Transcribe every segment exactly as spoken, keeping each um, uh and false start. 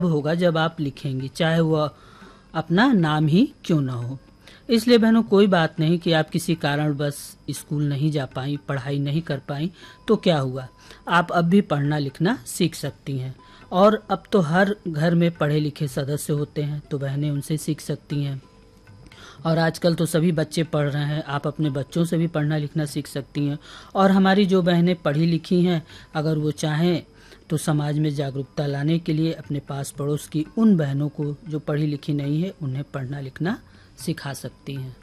होगा जब आप लिखेंगी, चाहे वह अपना नाम ही क्यों न हो। इसलिए बहनों, कोई बात नहीं कि आप किसी कारण बस स्कूल नहीं जा पाई, पढ़ाई नहीं कर पाई, तो क्या हुआ, आप अब भी पढ़ना लिखना सीख सकती हैं। और अब तो हर घर में पढ़े लिखे सदस्य होते हैं, तो बहनें उनसे सीख सकती हैं। और आजकल तो सभी बच्चे पढ़ रहे हैं, आप अपने बच्चों से भी पढ़ना लिखना सीख सकती हैं। और हमारी जो बहनें पढ़ी लिखी हैं, अगर वो चाहें तो समाज में जागरूकता लाने के लिए अपने पास पड़ोस की उन बहनों को जो पढ़ी लिखी नहीं है, उन्हें पढ़ना लिखना सिखा सकती हैं।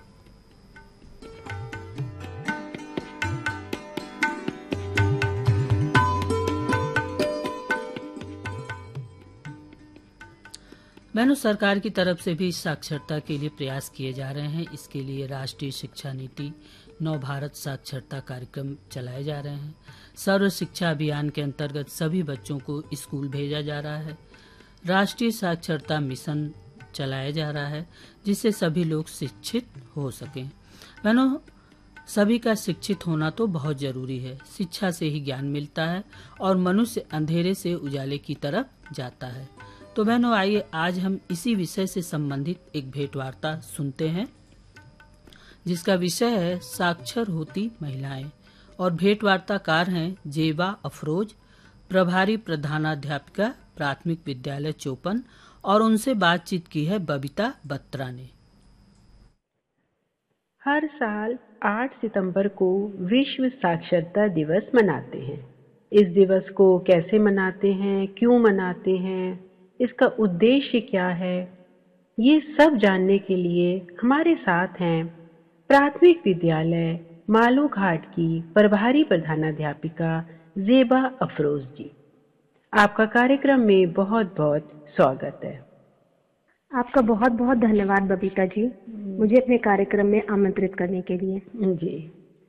बहनों, सरकार की तरफ से भी साक्षरता के लिए प्रयास किए जा रहे हैं। इसके लिए राष्ट्रीय शिक्षा नीति, नव भारत साक्षरता कार्यक्रम चलाए जा रहे हैं। सर्व शिक्षा अभियान के अंतर्गत सभी बच्चों को स्कूल भेजा जा रहा है। राष्ट्रीय साक्षरता मिशन चलाया जा रहा है, जिससे सभी लोग शिक्षित हो सकें। बहनों, सभी का शिक्षित होना तो बहुत जरूरी है। शिक्षा से ही ज्ञान मिलता है और मनुष्य अंधेरे से उजाले की तरफ जाता है। तो बहनों, आइए आज हम इसी विषय से संबंधित एक भेंटवार्ता सुनते हैं, जिसका विषय है साक्षर होती महिलाएं। और भेंटवार्ताकार हैं जेबा अफरोज, प्रभारी प्रधानाध्यापिका, प्राथमिक विद्यालय चोपन, और उनसे बातचीत की है बबीता बत्रा ने। हर साल आठ सितंबर को विश्व साक्षरता दिवस मनाते हैं। इस दिवस को कैसे मनाते हैं, क्यों मनाते हैं, इसका उद्देश्य क्या है, ये सब जानने के लिए हमारे साथ हैं प्राथमिक विद्यालय मालूघाट की प्रभारी प्रधानाध्यापिका जेबा अफरोज जी। आपका कार्यक्रम में बहुत बहुत स्वागत है। आपका बहुत बहुत धन्यवाद बबीता जी, मुझे अपने कार्यक्रम में आमंत्रित करने के लिए। जी,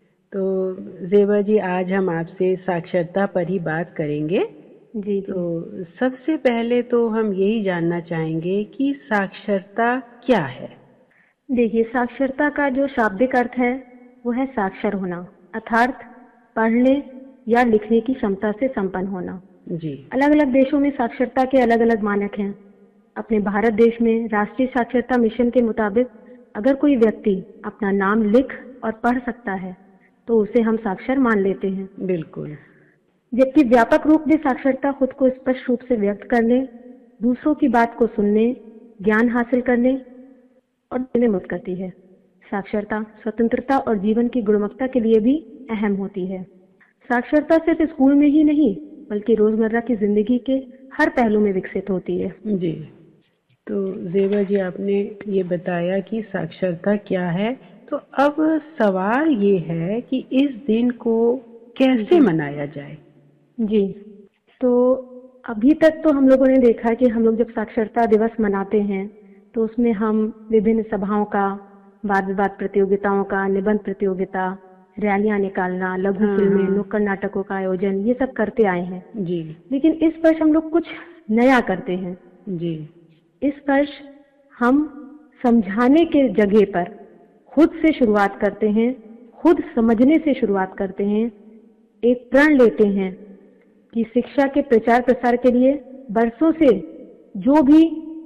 तो जेबा जी, आज हम आपसे साक्षरता पर ही बात करेंगे। जी, तो सबसे पहले तो हम यही जानना चाहेंगे कि साक्षरता क्या है। देखिए, साक्षरता का जो शाब्दिक अर्थ है वो है साक्षर होना, अर्थात पढ़ने या लिखने की क्षमता से संपन्न होना। जी। अलग अलग देशों में साक्षरता के अलग अलग मानक हैं। अपने भारत देश में राष्ट्रीय साक्षरता मिशन के मुताबिक अगर कोई व्यक्ति अपना नाम लिख और पढ़ सकता है तो उसे हम साक्षर मान लेते हैं। बिल्कुल। जबकि व्यापक रूप में साक्षरता खुद को स्पष्ट रूप से व्यक्त करने, दूसरों की बात को सुनने, ज्ञान हासिल करने और देने में मदद करती है। साक्षरता स्वतंत्रता और जीवन की गुणवत्ता के लिए भी अहम होती है। साक्षरता सिर्फ स्कूल में ही नहीं बल्कि रोजमर्रा की जिंदगी के हर पहलू में विकसित होती है। जी, तो जेबा जी, आपने ये बताया कि साक्षरता क्या है, तो अब सवाल ये है कि इस दिन को कैसे मनाया जाए। जी, तो अभी तक तो हम लोगों ने देखा कि हम लोग जब साक्षरता दिवस मनाते हैं तो उसमें हम विभिन्न सभाओं का, वाद विवाद प्रतियोगिताओं का, निबंध प्रतियोगिता, रैलियां निकालना, लघु फिल्में, नुक्कड़ नाटकों का आयोजन, ये सब करते आए हैं। जी। लेकिन इस वर्ष हम लोग कुछ नया करते हैं। जी। इस वर्ष हम समझाने के जगह पर खुद से शुरुआत करते हैं, खुद समझने से शुरुआत करते हैं। एक प्रण लेते हैं कि शिक्षा के प्रचार प्रसार के लिए बरसों से जो भी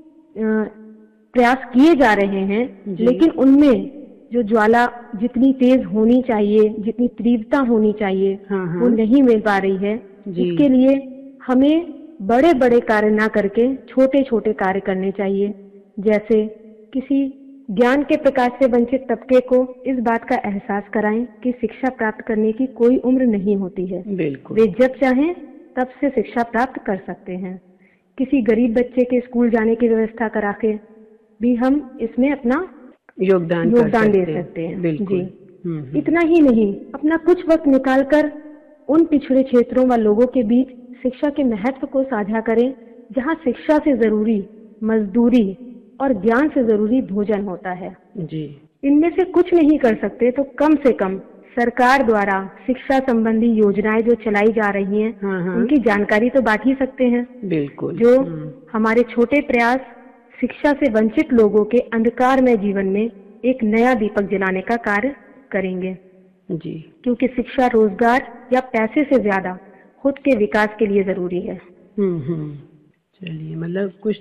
प्रयास किए जा रहे हैं, लेकिन उनमें जो ज्वाला जितनी तेज होनी चाहिए, जितनी तीव्रता होनी चाहिए, हाँ हाँ। वो नहीं मिल पा रही है। इसके लिए हमें बड़े बड़े कार्य ना करके छोटे छोटे कार्य करने चाहिए। जैसे किसी ज्ञान के प्रकाश से वंचित तबके को इस बात का एहसास कराएं कि शिक्षा प्राप्त करने की कोई उम्र नहीं होती है। बिल्कुल। वे जब चाहें तब से शिक्षा प्राप्त कर सकते हैं। किसी गरीब बच्चे के स्कूल जाने की व्यवस्था करा के भी हम इसमें अपना योगदान योगदान दे सकते हैं। बिल्कुल। जी, इतना ही नहीं, अपना कुछ वक्त निकालकर उन पिछड़े क्षेत्रों व लोगों के बीच शिक्षा के महत्व को साझा करें, जहां शिक्षा से जरूरी मजदूरी और ज्ञान से जरूरी भोजन होता है। जी। इनमें से कुछ नहीं कर सकते तो कम से कम सरकार द्वारा शिक्षा संबंधी योजनाएं जो चलाई जा रही हैं, हाँ हाँ। उनकी जानकारी तो बांट ही सकते हैं। बिल्कुल। जो हमारे छोटे प्रयास शिक्षा से वंचित लोगों के अंधकारमय जीवन में एक नया दीपक जलाने का कार्य करेंगे। जी। क्योंकि शिक्षा रोजगार या पैसे से ज्यादा खुद के विकास के लिए जरूरी है। हम्म हम्म चलिए, मतलब कुछ